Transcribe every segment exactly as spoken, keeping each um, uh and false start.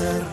water.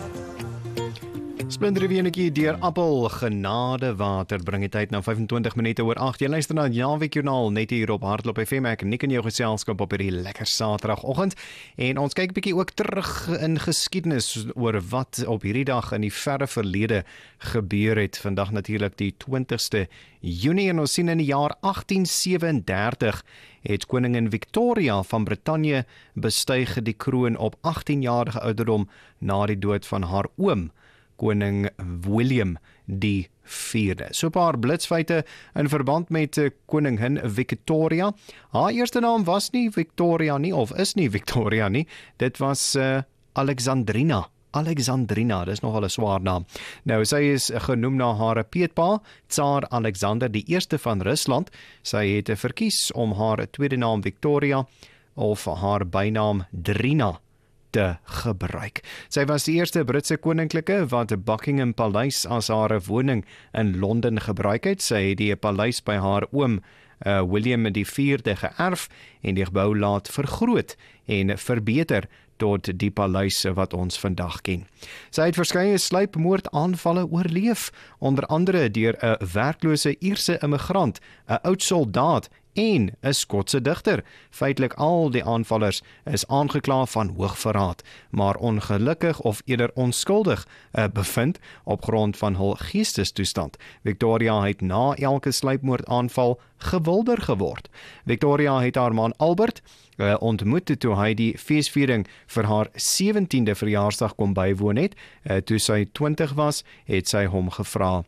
Splinter Wienetjie deur Appel, genade water, bring die tyd na vyfentwintig minute oor agt. Jy luister na Naweek Joernaal net hier op Hardloop F M. Ek nik in jou geselskap op hierdie lekker Saterdagoggend. En ons kyk 'n bietjie ook terug in geskiedenis oor wat op hierdie dag in die verre verlede gebeur het. Vandag natuurlik die twintigste Junie en ons sien in die jaar agtien sewendertig het koningin Victoria van Brittanje bestyg die kroon op achttienjarige ouderdom na die dood van haar oom, koning William die vierde. So 'n paar blitsfeite in verband met koningin Victoria. Haar eerste naam was nie Victoria nie, of is nie Victoria nie. Dit was uh, Alexandrina. Alexandrina, dis nogal 'n swaar naam. Nou, sy is genoem na haar peetpa, Tsaar Alexander die eerste van Rusland. Sy het verkies om haar tweede naam Victoria of haar bynaam Drina te gebruik. Sy was die eerste Britse koninklike wat Buckingham Paleis as haar woning in Londen gebruik het. Sy het die paleis by haar oom uh, William die vierde geërf en die gebou laat vergroot en verbeter tot die paleis wat ons vandag ken. Sy het verskeie sluipmoordaanvalle oorleef, onder andere deur 'n werklose Ierse immigrant, 'n oud soldaat en 'n Skotse digter. Feitelik al die aanvallers is aangekla van hoogverraad, maar ongelukkig of eerder onskuldig uh, bevind op grond van hul geestestoestand. Victoria het na elke sluipmoordaanval gewilder geword. Victoria het haar man Albert uh, ontmoet toe hy die feesviering vir haar sewentiende verjaarsdag kom bywoon het. Uh, toe sy twintig was, het sy hom gevra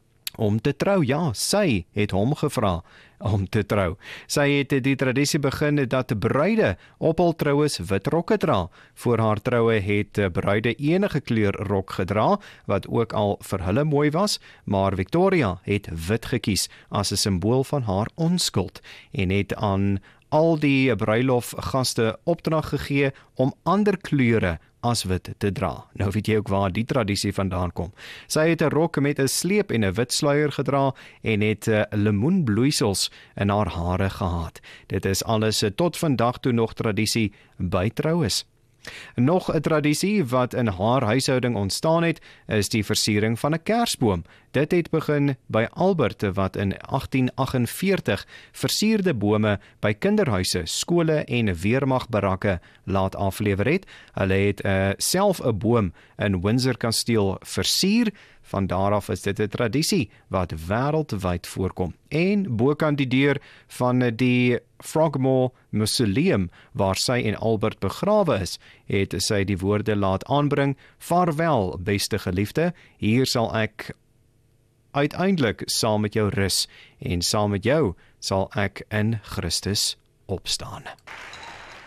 om te trou. Ja, sy het hom gevra om te trou. Sy het die tradisie begin dat bruide op hul troues wit rokke dra. Voor haar troue het bruide enige kleur rok gedra, wat ook al vir hulle mooi was, maar Victoria het wit gekies as 'n simbool van haar onskuld en het aan al die bruilofgaste opdrag gegee om ander kleure as wit te dra. Nou weet jy ook waar die tradisie vandaan kom. Sy het 'n rok met 'n sleep en 'n wit sluier gedra en het uh, lemoenbloeisels in haar hare gehad. Dit is alles uh, tot vandag toe nog tradisie by troues. Nog 'n tradisie wat in haar huishouding ontstaan het, is die versiering van 'n kersboom. Dit het begin by Albert wat in agtien aggenveertig versierde bome by kinderhuise, skole en weermagbarakke laat aflewer het. Hulle het uh, self 'n boom in Windsor Kasteel versier. Van daaraf is dit 'n tradisie wat wêreldwyd voorkom. En bokant die deur van die Frogmore Mausoleum, waar sy en Albert begrawe is, het sy die woorde laat aanbring: "Vaarwel, beste geliefde, hier sal ek uiteindelik saam met jou rus, en saam met jou sal ek in Christus opstaan."